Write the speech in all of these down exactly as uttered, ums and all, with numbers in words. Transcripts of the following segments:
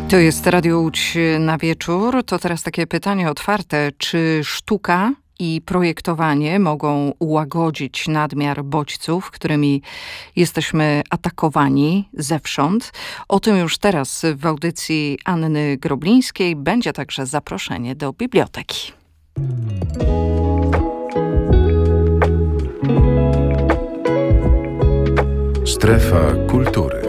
To jest Radio Łódź na wieczór. To teraz takie pytanie otwarte. Czy sztuka i projektowanie mogą ułagodzić nadmiar bodźców, którymi jesteśmy atakowani zewsząd? O tym już teraz w audycji Anny Groblińskiej. Będzie także zaproszenie do biblioteki. Strefa kultury.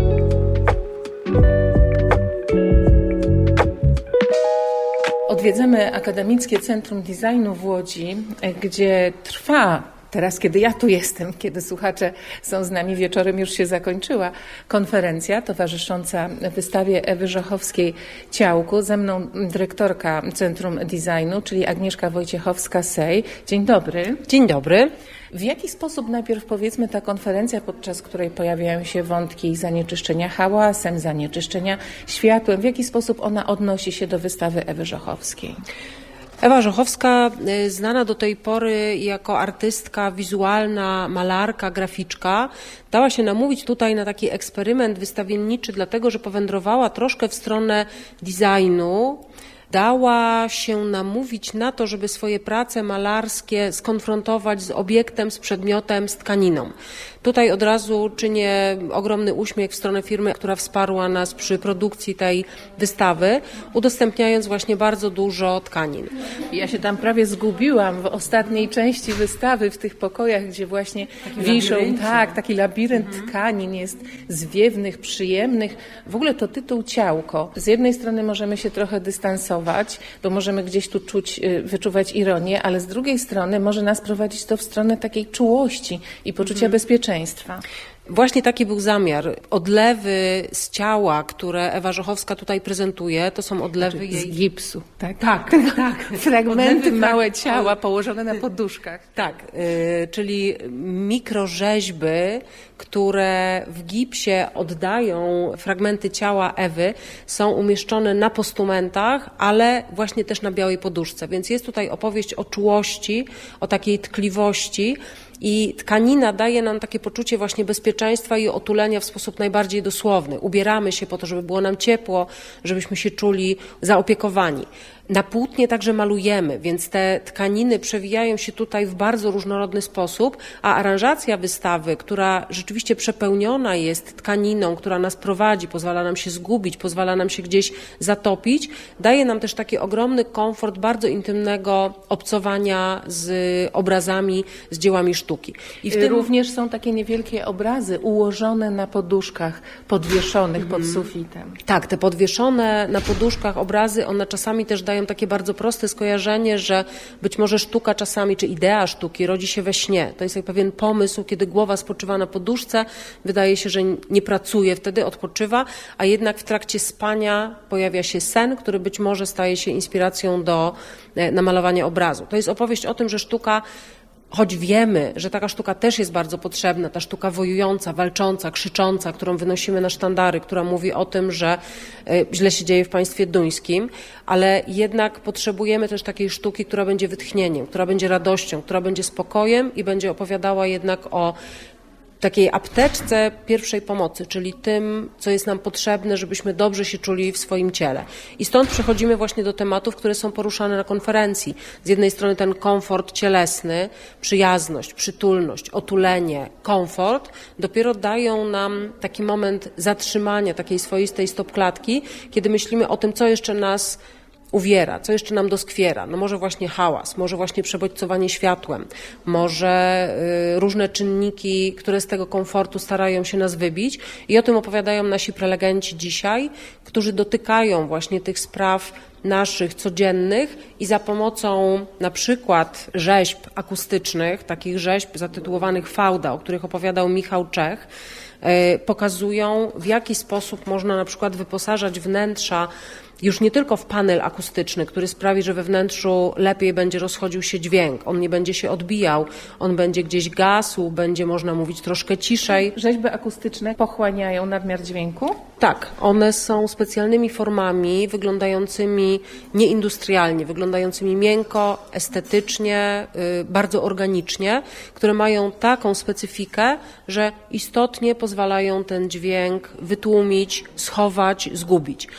Odwiedzamy Akademickie Centrum Designu w Łodzi, gdzie trwa, teraz kiedy ja tu jestem, kiedy słuchacze są z nami, wieczorem już się zakończyła, konferencja towarzysząca wystawie Ewy Żochowskiej Ciałku. Ze mną dyrektorka Centrum Designu, czyli Agnieszka Wojciechowska-Sej. Dzień dobry. Dzień dobry. W jaki sposób, najpierw powiedzmy, ta konferencja, podczas której pojawiają się wątki zanieczyszczenia hałasem, zanieczyszczenia światłem, w jaki sposób ona odnosi się do wystawy Ewy Żochowskiej? Ewa Żochowska, znana do tej pory jako artystka wizualna, malarka, graficzka, dała się namówić tutaj na taki eksperyment wystawienniczy, dlatego że powędrowała troszkę w stronę designu. Dała się namówić na to, żeby swoje prace malarskie skonfrontować z obiektem, z przedmiotem, z tkaniną. Tutaj od razu czynię ogromny uśmiech w stronę firmy, która wsparła nas przy produkcji tej wystawy, udostępniając właśnie bardzo dużo tkanin. Ja się tam prawie zgubiłam w ostatniej części wystawy, w tych pokojach, gdzie właśnie taki wiszą, tak, taki labirynt mhm. tkanin jest zwiewnych, przyjemnych. W ogóle to tytuł Ciałko. Z jednej strony możemy się trochę dystansować, bo możemy gdzieś tu czuć, wyczuwać ironię, ale z drugiej strony może nas prowadzić to w stronę takiej czułości i poczucia mhm. bezpieczeństwa. Właśnie taki był zamiar. Odlewy z ciała, które Ewa Żochowska tutaj prezentuje, to są odlewy znaczy, jej... z gipsu. Tak, tak. tak. Fragmenty odlewy, małe ciała położone na poduszkach. Tak, y, czyli mikrorzeźby, które w gipsie oddają fragmenty ciała Ewy, są umieszczone na postumentach, ale właśnie też na białej poduszce. Więc jest tutaj opowieść o czułości, o takiej tkliwości. I tkanina daje nam takie poczucie właśnie bezpieczeństwa i otulenia w sposób najbardziej dosłowny. Ubieramy się po to, żeby było nam ciepło, żebyśmy się czuli zaopiekowani. Na płótnie także malujemy, więc te tkaniny przewijają się tutaj w bardzo różnorodny sposób, a aranżacja wystawy, która rzeczywiście przepełniona jest tkaniną, która nas prowadzi, pozwala nam się zgubić, pozwala nam się gdzieś zatopić, daje nam też taki ogromny komfort bardzo intymnego obcowania z obrazami, z dziełami sztuki. I w tym również są takie niewielkie obrazy ułożone na poduszkach, podwieszonych pod sufitem. Tak, te podwieszone na poduszkach obrazy, one czasami też dają takie bardzo proste skojarzenie, że być może sztuka czasami, czy idea sztuki rodzi się we śnie. To jest jak pewien pomysł, kiedy głowa spoczywa na poduszce, wydaje się, że nie pracuje, wtedy odpoczywa, a jednak w trakcie spania pojawia się sen, który być może staje się inspiracją do namalowania obrazu. To jest opowieść o tym, że sztuka, choć wiemy, że taka sztuka też jest bardzo potrzebna, ta sztuka wojująca, walcząca, krzycząca, którą wynosimy na sztandary, która mówi o tym, że źle się dzieje w państwie duńskim, ale jednak potrzebujemy też takiej sztuki, która będzie wytchnieniem, która będzie radością, która będzie spokojem i będzie opowiadała jednak o takiej apteczce pierwszej pomocy, czyli tym, co jest nam potrzebne, żebyśmy dobrze się czuli w swoim ciele. I stąd przechodzimy właśnie do tematów, które są poruszane na konferencji. Z jednej strony ten komfort cielesny, przyjazność, przytulność, otulenie, komfort dopiero dają nam taki moment zatrzymania, takiej swoistej stopklatki, kiedy myślimy o tym, co jeszcze nas uwiera, co jeszcze nam doskwiera. No może właśnie hałas, może właśnie przebodźcowanie światłem, może y, różne czynniki, które z tego komfortu starają się nas wybić i o tym opowiadają nasi prelegenci dzisiaj, którzy dotykają właśnie tych spraw naszych codziennych i za pomocą na przykład rzeźb akustycznych, takich rzeźb zatytułowanych Fauda, o których opowiadał Michał Czech, y, pokazują, w jaki sposób można na przykład wyposażać wnętrza już nie tylko w panel akustyczny, który sprawi, że we wnętrzu lepiej będzie rozchodził się dźwięk, on nie będzie się odbijał, on będzie gdzieś gasł, będzie można mówić troszkę ciszej. Rzeźby akustyczne pochłaniają nadmiar dźwięku? Tak, one są specjalnymi formami wyglądającymi nieindustrialnie, wyglądającymi miękko, estetycznie, yy, bardzo organicznie, które mają taką specyfikę, że istotnie pozwalają ten dźwięk wytłumić, schować, zgubić.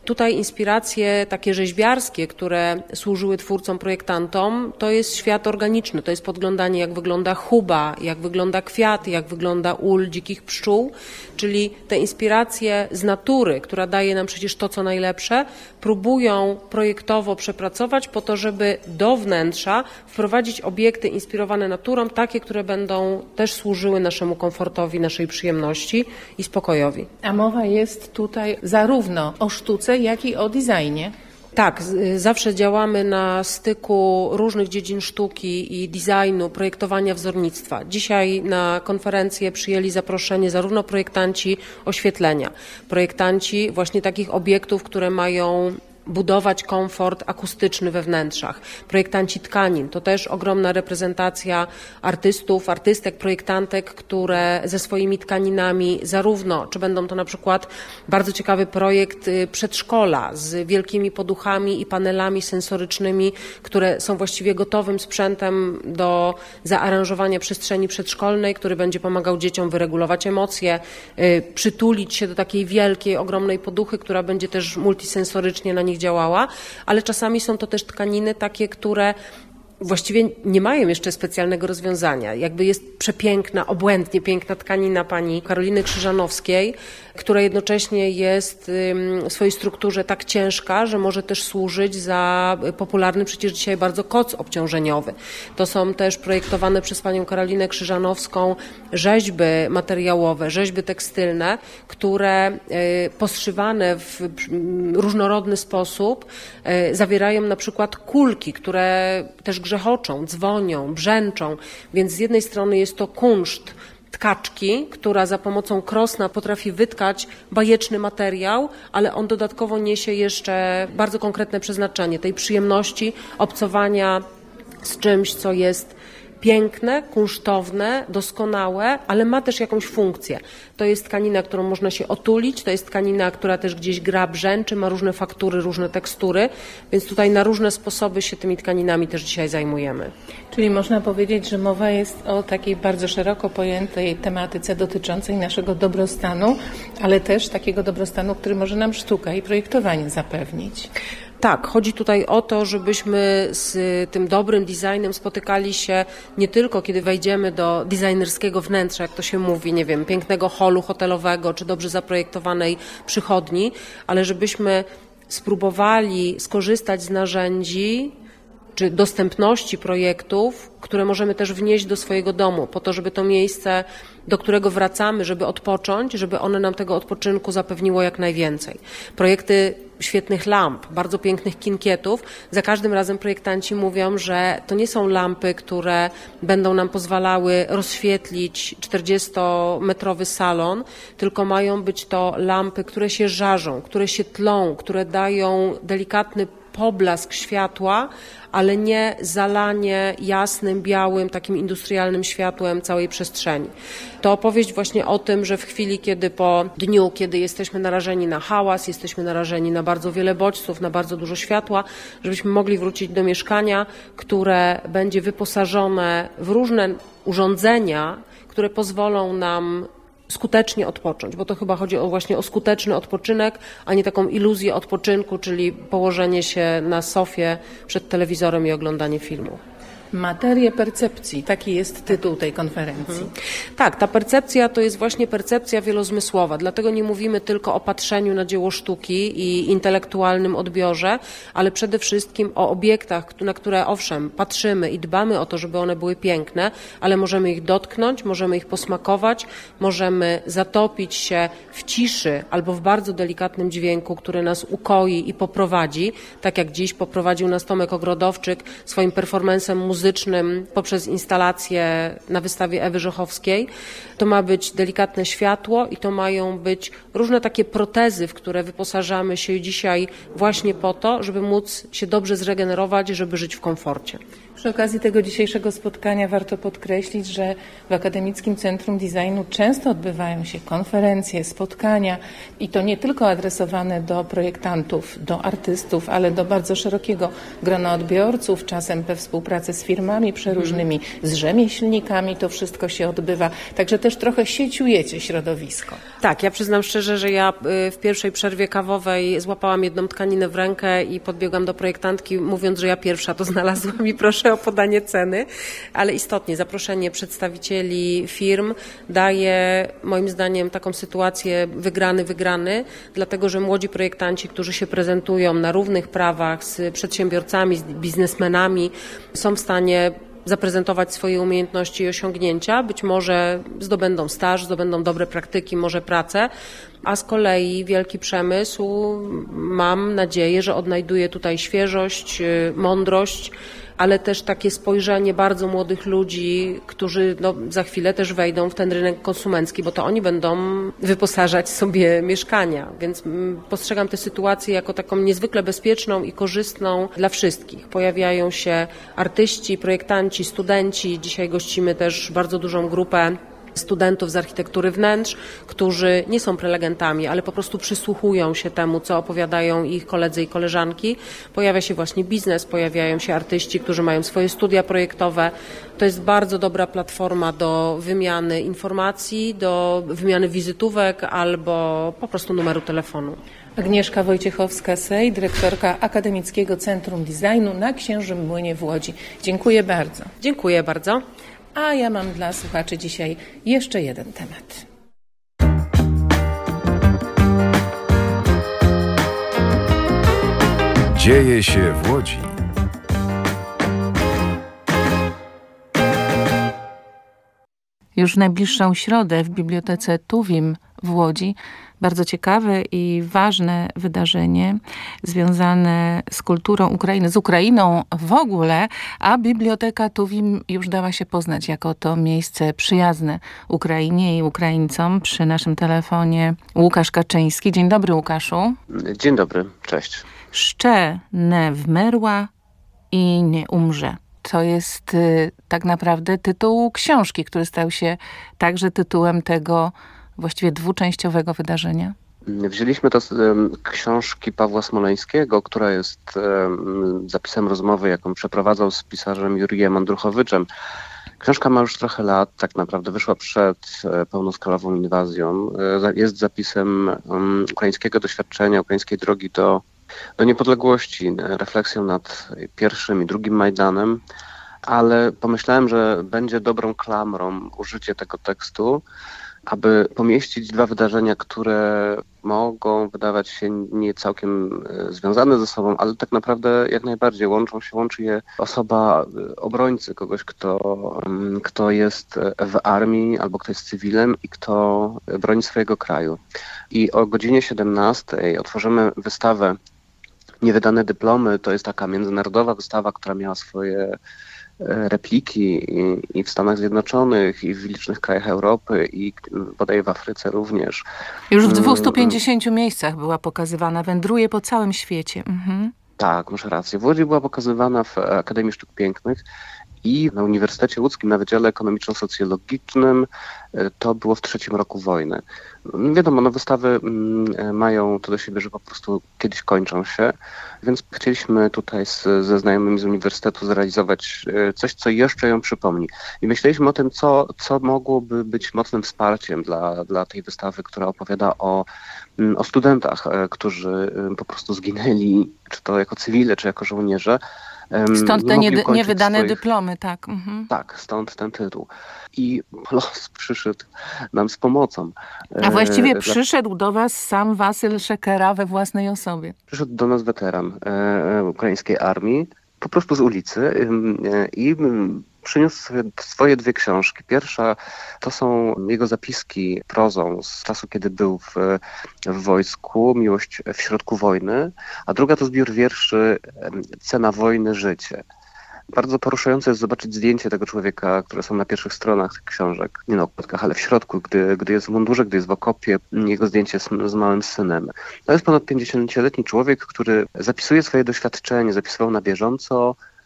Tutaj inspiracje takie rzeźbiarskie, które służyły twórcom, projektantom, to jest świat organiczny, to jest podglądanie, jak wygląda chuba, jak wygląda kwiat, jak wygląda ul dzikich pszczół, czyli te inspiracje z natury, która daje nam przecież to, co najlepsze, próbują projektowo przepracować po to, żeby do wnętrza wprowadzić obiekty inspirowane naturą, takie, które będą też służyły naszemu komfortowi, naszej przyjemności i spokojowi. A mowa jest tutaj zarówno o sztuce, jak i o designie. Tak, zawsze działamy na styku różnych dziedzin sztuki i designu, projektowania, wzornictwa. Dzisiaj na konferencję przyjęli zaproszenie zarówno projektanci oświetlenia, projektanci właśnie takich obiektów, które mają budować komfort akustyczny we wnętrzach. Projektanci tkanin, to też ogromna reprezentacja artystów, artystek, projektantek, które ze swoimi tkaninami zarówno, czy będą to na przykład bardzo ciekawy projekt przedszkola z wielkimi poduchami i panelami sensorycznymi, które są właściwie gotowym sprzętem do zaaranżowania przestrzeni przedszkolnej, który będzie pomagał dzieciom wyregulować emocje, przytulić się do takiej wielkiej, ogromnej poduchy, która będzie też multisensorycznie na nich działała, ale czasami są to też tkaniny takie, które właściwie nie mają jeszcze specjalnego rozwiązania. Jakby jest przepiękna, obłędnie piękna tkanina pani Karoliny Krzyżanowskiej, która jednocześnie jest w swojej strukturze tak ciężka, że może też służyć za popularny przecież dzisiaj bardzo koc obciążeniowy. To są też projektowane przez panią Karolinę Krzyżanowską rzeźby materiałowe, rzeźby tekstylne, które poszywane w różnorodny sposób zawierają na przykład kulki, które też grzechoczą, dzwonią, brzęczą, więc z jednej strony jest to kunszt tkaczki, która za pomocą krosna potrafi wytkać bajeczny materiał, ale on dodatkowo niesie jeszcze bardzo konkretne przeznaczenie tej przyjemności obcowania z czymś, co jest piękne, kunsztowne, doskonałe, ale ma też jakąś funkcję. To jest tkanina, którą można się otulić, to jest tkanina, która też gdzieś gra, brzęczy, ma różne faktury, różne tekstury, więc tutaj na różne sposoby się tymi tkaninami też dzisiaj zajmujemy. Czyli można powiedzieć, że mowa jest o takiej bardzo szeroko pojętej tematyce dotyczącej naszego dobrostanu, ale też takiego dobrostanu, który może nam sztuka i projektowanie zapewnić. Tak, chodzi tutaj o to, żebyśmy z tym dobrym designem spotykali się nie tylko, kiedy wejdziemy do designerskiego wnętrza, jak to się mówi, nie wiem, pięknego holu hotelowego czy dobrze zaprojektowanej przychodni, ale żebyśmy spróbowali skorzystać z narzędzi czy dostępności projektów, które możemy też wnieść do swojego domu, po to, żeby to miejsce, do którego wracamy, żeby odpocząć, żeby one nam tego odpoczynku zapewniło jak najwięcej. Projekty świetnych lamp, bardzo pięknych kinkietów. Za każdym razem projektanci mówią, że to nie są lampy, które będą nam pozwalały rozświetlić czterdziestometrowy salon, tylko mają być to lampy, które się żarzą, które się tlą, które dają delikatny poblask światła, ale nie zalanie jasnym, białym, takim industrialnym światłem całej przestrzeni. To opowieść właśnie o tym, że w chwili, kiedy po dniu, kiedy jesteśmy narażeni na hałas, jesteśmy narażeni na bardzo wiele bodźców, na bardzo dużo światła, żebyśmy mogli wrócić do mieszkania, które będzie wyposażone w różne urządzenia, które pozwolą nam skutecznie odpocząć, bo to chyba chodzi o właśnie o skuteczny odpoczynek, a nie taką iluzję odpoczynku, czyli położenie się na sofie przed telewizorem i oglądanie filmu. Materie percepcji, taki jest tytuł tej konferencji. Mhm. Tak, ta percepcja to jest właśnie percepcja wielozmysłowa, dlatego nie mówimy tylko o patrzeniu na dzieło sztuki i intelektualnym odbiorze, ale przede wszystkim o obiektach, na które owszem patrzymy i dbamy o to, żeby one były piękne, ale możemy ich dotknąć, możemy ich posmakować, możemy zatopić się w ciszy albo w bardzo delikatnym dźwięku, który nas ukoi i poprowadzi, tak jak dziś poprowadził nas Tomek Ogrodowczyk swoim performancem muzycznym muzycznym poprzez instalację na wystawie Ewy Żochowskiej. To ma być delikatne światło i to mają być różne takie protezy, w które wyposażamy się dzisiaj właśnie po to, żeby móc się dobrze zregenerować, żeby żyć w komforcie. Przy okazji tego dzisiejszego spotkania warto podkreślić, że w Akademickim Centrum Designu często odbywają się konferencje, spotkania i to nie tylko adresowane do projektantów, do artystów, ale do bardzo szerokiego grona odbiorców, czasem we współpracy z firmami przeróżnymi, z rzemieślnikami to wszystko się odbywa, także też trochę sieciujecie środowisko. Tak, ja przyznam szczerze, że ja w pierwszej przerwie kawowej złapałam jedną tkaninę w rękę i podbiegłam do projektantki, mówiąc, że ja pierwsza to znalazłam i proszę o podanie ceny, ale istotnie zaproszenie przedstawicieli firm daje moim zdaniem taką sytuację wygrany, wygrany, dlatego że młodzi projektanci, którzy się prezentują na równych prawach z przedsiębiorcami, z biznesmenami, są w stanie zaprezentować swoje umiejętności i osiągnięcia, być może zdobędą staż, zdobędą dobre praktyki, może pracę, a z kolei wielki przemysł, mam nadzieję, że odnajduje tutaj świeżość, mądrość, ale też takie spojrzenie bardzo młodych ludzi, którzy no, za chwilę też wejdą w ten rynek konsumencki, bo to oni będą wyposażać sobie mieszkania. Więc postrzegam tę sytuację jako taką niezwykle bezpieczną i korzystną dla wszystkich. Pojawiają się artyści, projektanci, studenci. Dzisiaj gościmy też bardzo dużą grupę studentów z architektury wnętrz, którzy nie są prelegentami, ale po prostu przysłuchują się temu, co opowiadają ich koledzy i koleżanki. Pojawia się właśnie biznes, pojawiają się artyści, którzy mają swoje studia projektowe. To jest bardzo dobra platforma do wymiany informacji, do wymiany wizytówek albo po prostu numeru telefonu. Agnieszka Wojciechowska-Sej, dyrektorka Akademickiego Centrum Designu na Księżym Młynie w Łodzi. Dziękuję bardzo. Dziękuję bardzo. A ja mam dla słuchaczy dzisiaj jeszcze jeden temat. Dzieje się w Łodzi. Już w najbliższą środę w Bibliotece Tuwim w Łodzi bardzo ciekawe i ważne wydarzenie związane z kulturą Ukrainy, z Ukrainą w ogóle, a Biblioteka Tuwim już dała się poznać jako to miejsce przyjazne Ukrainie i Ukraińcom. Przy naszym telefonie Łukasz Kaczyński. Dzień dobry, Łukaszu. Dzień dobry, cześć. Szcze ne wmerła i nie umrze. To jest y, tak naprawdę tytuł książki, który stał się także tytułem tego właściwie dwuczęściowego wydarzenia. Wzięliśmy to z um, książki Pawła Smoleńskiego, która jest um, zapisem rozmowy, jaką przeprowadzał z pisarzem Jurijem Andruchowiczem. Książka ma już trochę lat, tak naprawdę wyszła przed e, pełnoskalową inwazją. E, jest zapisem um, ukraińskiego doświadczenia, ukraińskiej drogi do, do niepodległości, refleksją nad pierwszym i drugim Majdanem, ale pomyślałem, że będzie dobrą klamrą użycie tego tekstu, aby pomieścić dwa wydarzenia, które mogą wydawać się nie całkiem związane ze sobą, ale tak naprawdę jak najbardziej łączą się, łączy je osoba obrońcy, kogoś, kto, kto jest w armii albo kto jest cywilem i kto broni swojego kraju. I o godzinie siedemnastej otworzymy wystawę Niewydane dyplomy. To jest taka międzynarodowa wystawa, która miała swoje repliki i, i w Stanach Zjednoczonych, i w licznych krajach Europy, i bodaj w Afryce również. Już w dwieście pięćdziesięciu miejscach była pokazywana, wędruje po całym świecie. Mhm. Tak, masz rację. W Łodzi była pokazywana w Akademii Sztuk Pięknych i na Uniwersytecie Łódzkim, na Wydziale Ekonomiczno-Socjologicznym. To było w trzecim roku wojny. Wiadomo, no wystawy mają to do siebie, że po prostu kiedyś kończą się, więc chcieliśmy tutaj z, ze znajomymi z uniwersytetu zrealizować coś, co jeszcze ją przypomni. I myśleliśmy o tym, co, co mogłoby być mocnym wsparciem dla, dla tej wystawy, która opowiada o, o studentach, którzy po prostu zginęli, czy to jako cywile, czy jako żołnierze. Stąd te nie, niewydane swoich... dyplomy, tak. Mhm. Tak, stąd ten tytuł. I los przyszedł nam z pomocą. A właściwie e, przyszedł do was sam Wasyl Szekera we własnej osobie. Przyszedł do nas weteran e, ukraińskiej armii, po prostu z ulicy e, i przyniósł sobie swoje dwie książki. Pierwsza to są jego zapiski prozą z czasu, kiedy był w, w wojsku, Miłość w środku wojny, a druga to zbiór wierszy Cena wojny, życie. Bardzo poruszające jest zobaczyć zdjęcie tego człowieka, które są na pierwszych stronach tych książek, nie na okładkach, ale w środku, gdy, gdy jest w mundurze, gdy jest w okopie, jego zdjęcie z, z małym synem. To jest ponad pięćdziesięcioletni człowiek, który zapisuje swoje doświadczenie, zapisywał na bieżąco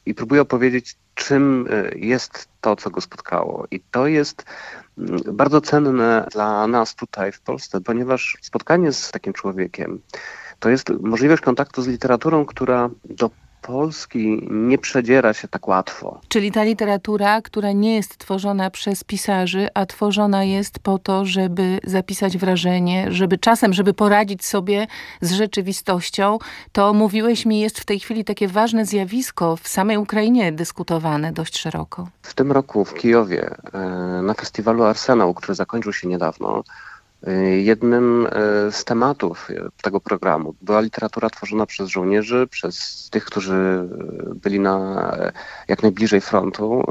i próbuje opowiedzieć, czym jest to, co go spotkało. I to jest bardzo cenne dla nas tutaj w Polsce, ponieważ spotkanie z takim człowiekiem to jest możliwość kontaktu z literaturą, która do Polski nie przedziera się tak łatwo. Czyli ta literatura, która nie jest tworzona przez pisarzy, a tworzona jest po to, żeby zapisać wrażenie, żeby czasem, żeby poradzić sobie z rzeczywistością, to mówiłeś mi, jest w tej chwili takie ważne zjawisko w samej Ukrainie dyskutowane dość szeroko. W tym roku w Kijowie na festiwalu Arsenał, który zakończył się niedawno, jednym z tematów tego programu była literatura tworzona przez żołnierzy, przez tych, którzy byli na jak najbliżej frontu.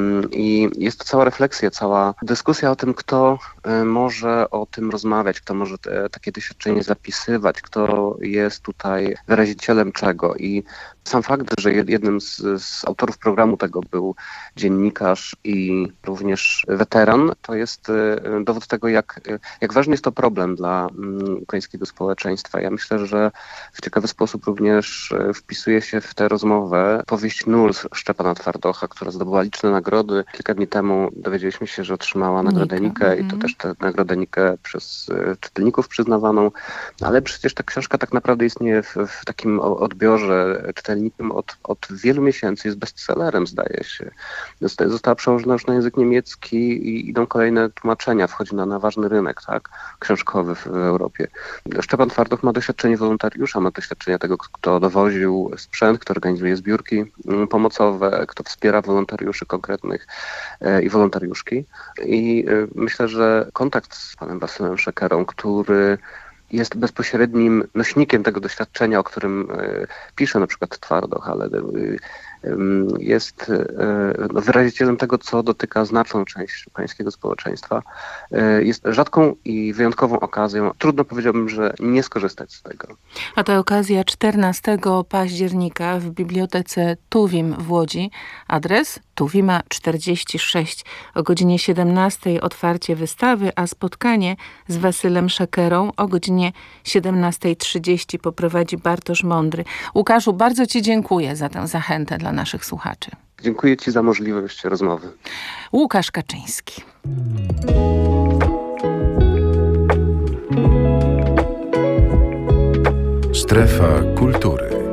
I jest to cała refleksja, cała dyskusja o tym, kto może o tym rozmawiać, kto może te, takie doświadczenie zapisywać, kto jest tutaj wyrazicielem czego. I sam fakt, że jednym z, z autorów programu tego był dziennikarz i również weteran, to jest dowód tego, jak, jak ważny jest to problem dla ukraińskiego społeczeństwa. Ja myślę, że w ciekawy sposób również wpisuje się w tę rozmowę powieść Nul Szczepana Twardocha, która zdobyła liczne nagrody. Kilka dni temu dowiedzieliśmy się, że otrzymała nagrodę Nikę mm-hmm. i to też tę nagrodę Nikę przez czytelników przyznawaną. Ale przecież ta książka tak naprawdę istnieje w, w takim odbiorze czytelników Od, od wielu miesięcy, jest bestsellerem, zdaje się. Została przełożona już na język niemiecki i idą kolejne tłumaczenia. Wchodzi na, na ważny rynek, tak, książkowy w, w Europie. Szczepan Twardoch ma doświadczenie wolontariusza, ma doświadczenie tego, kto dowoził sprzęt, kto organizuje zbiórki pomocowe, kto wspiera wolontariuszy konkretnych e, i wolontariuszki. I e, myślę, że kontakt z panem Wasylem Szekerą, który jest bezpośrednim nośnikiem tego doświadczenia, o którym y, pisze na przykład Twardoch, ale y, y, jest y, no, wyrazicielem tego, co dotyka znaczną część ukraińskiego społeczeństwa. Y, jest rzadką i wyjątkową okazją. Trudno, powiedziałbym, że nie skorzystać z tego. A ta okazja czternastego października w Bibliotece Tuwim w Łodzi. Adres? Tuwima czterdzieści sześć. O godzinie siedemnastej otwarcie wystawy, a spotkanie z Wasylem Szekerą o godzinie siedemnasta trzydzieści poprowadzi Bartosz Mądry. Łukaszu, bardzo ci dziękuję za tę zachętę dla naszych słuchaczy. Dziękuję ci za możliwość rozmowy. Łukasz Kaczyński. Strefa kultury.